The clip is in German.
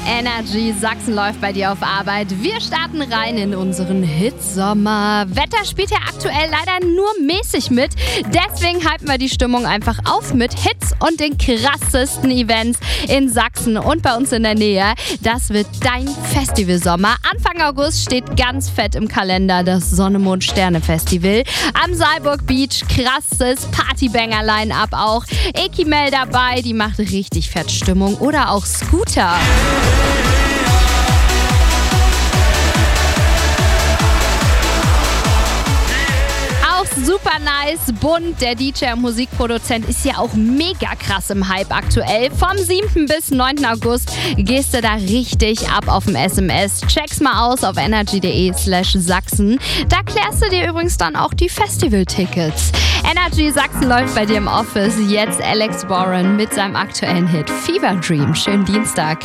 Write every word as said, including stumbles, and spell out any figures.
Energy Sachsen läuft bei dir auf Arbeit. Wir starten rein in unseren Hitsommer. Wetter spielt ja aktuell leider nur mäßig mit. Deswegen halten wir die Stimmung einfach auf mit Hits und den krassesten Events in Sachsen und bei uns in der Nähe. Das wird dein Festivalsommer. Anfang August steht ganz fett im Kalender das Sonne-Mond-Sterne-Festival. Am Saalburg Beach krasses Partybanger-Line-Up auch. Ekimel dabei, die macht richtig fett Stimmung. Oder auch Scooter. Super nice, bunt. Der D J und Musikproduzent ist ja auch mega krass im Hype aktuell. Vom siebten bis neunten August gehst du da richtig ab auf dem S M S. Check's mal aus auf energy.de slash Sachsen. Da klärst du dir übrigens dann auch die Festivaltickets. Energy Sachsen läuft bei dir im Office. Jetzt Alex Warren mit seinem aktuellen Hit Fever Dream. Schönen Dienstag.